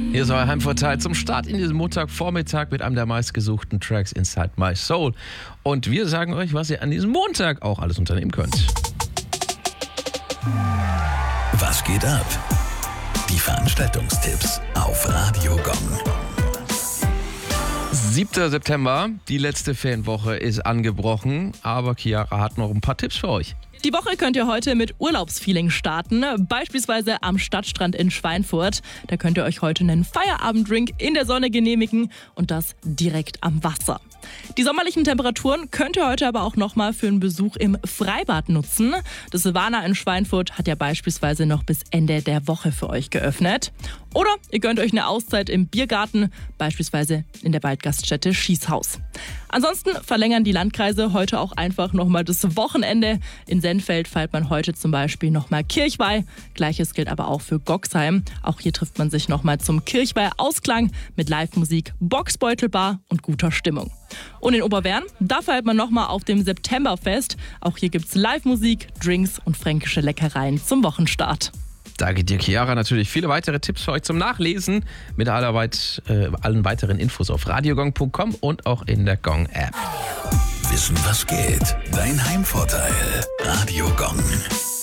Hier ist euer Heimvorteil zum Start in diesem Montagvormittag mit einem der meistgesuchten Tracks Inside My Soul. Und wir sagen euch, was ihr an diesem Montag auch alles unternehmen könnt. Was geht ab? Die Veranstaltungstipps auf Radio Gong. 7. September, die letzte Ferienwoche ist angebrochen, aber Chiara hat noch ein paar Tipps für euch. Die Woche könnt ihr heute mit Urlaubsfeeling starten, beispielsweise am Stadtstrand in Schweinfurt. Da könnt ihr euch heute einen Feierabenddrink in der Sonne genehmigen und das direkt am Wasser. Die sommerlichen Temperaturen könnt ihr heute aber auch nochmal für einen Besuch im Freibad nutzen. Das Silvana in Schweinfurt hat ja beispielsweise noch bis Ende der Woche für euch geöffnet. Oder ihr gönnt euch eine Auszeit im Biergarten, beispielsweise in der Waldgaststätte Schießhaus. Ansonsten verlängern die Landkreise heute auch einfach nochmal das Wochenende. In Sennfeld feiert man heute zum Beispiel nochmal Kirchweih. Gleiches gilt aber auch für Goxheim. Auch hier trifft man sich nochmal zum Kirchweih-Ausklang mit Live-Musik, Boxbeutelbar und guter Stimmung. Und in Oberwern, da feiert man nochmal auf dem Septemberfest. Auch hier gibt's Live-Musik, Drinks und fränkische Leckereien zum Wochenstart. Danke dir, Chiara. Natürlich viele weitere Tipps für euch zum Nachlesen mit allen weiteren Infos auf radiogong.com und auch in der Gong-App. Wissen, was geht? Dein Heimvorteil. Radio Gong.